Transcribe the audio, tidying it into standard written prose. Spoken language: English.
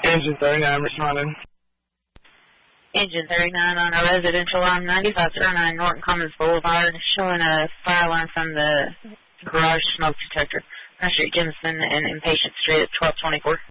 Engine 39 responding. Engine 39 on a residential line 9509 Norton Commons Boulevard, showing a fire alarm from the garage smoke detector. Street, Jimson, and Impatient Street at 1224.